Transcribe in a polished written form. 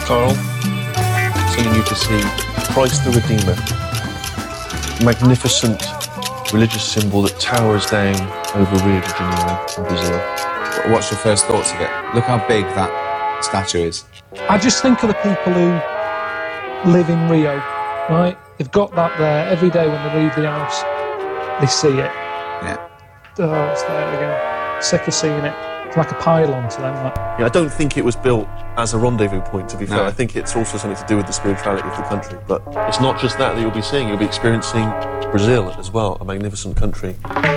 Carl, sending you to see Christ the Redeemer, magnificent religious symbol that towers down over Rio de Janeiro in Brazil. What's your first thoughts of it? Look how big that statue is. I just think of the people who live in Rio, right? They've got that there every day when they leave the house. They see it. Yeah. Oh, it's there again. Sick of seeing it. It's like a pylon to them. Like. Yeah, I don't think it was built as a rendezvous point, to be fair. No. I think it's also something to do with the spirituality of the country. But it's not just that you'll be seeing. You'll be experiencing Brazil as well, a magnificent country.